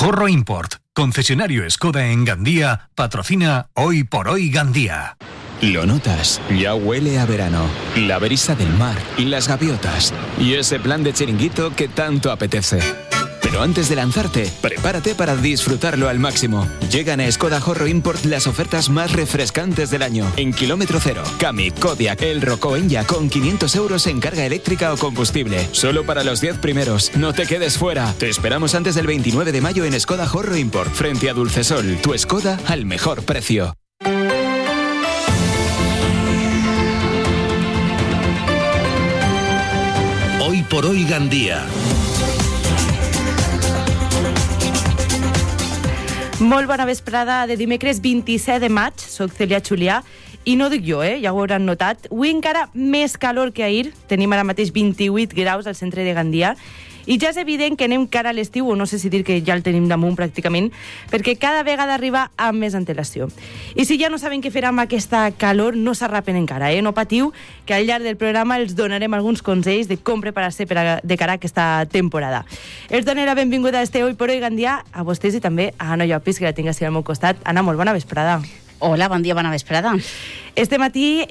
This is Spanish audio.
Jorro Import, concesionario Skoda en Gandía, patrocina Hoy por Hoy Gandía. Lo notas, ya huele a verano, la brisa del mar y las gaviotas y ese plan de chiringuito que tanto apetece. Pero antes de lanzarte, prepárate para disfrutarlo al máximo. Llegan a Skoda Jorro Import las ofertas más refrescantes del año. En kilómetro cero, Kami, Kodiaq, el Rocco Enya con 500 euros en carga eléctrica o combustible. Solo para los 10 primeros. No te quedes fuera. Te esperamos antes del 29 de mayo en Skoda Jorro Import, frente a Dulcesol. Tu Skoda al mejor precio. Hoy por Hoy Gandía. Molt bona vesprada de dimecres 27 de maig. Soc Celia Xulià i no dic jo, ja ho hauran notat. Avui encara més calor que ahir. Tenim ara mateix 28 graus al centre de Gandia. I ja és evident que anem cara a l'estiu, o no sé si dir que ja el tenim damunt pràcticament, perquè cada vegada arriba amb més antelació. I si ja no saben què fer amb aquesta calor, no s'arrapen encara, no patiu, que al llarg del programa els donarem alguns consells de com preparar-se de cara a aquesta temporada. Els dono la benvinguda a este Hoy por Hoy Gandia a vostès i també a Anna Llopis, que la tinc així al meu costat. Anna, molt bona vesprada. Hola, bon dia, bona vesprada. Este matí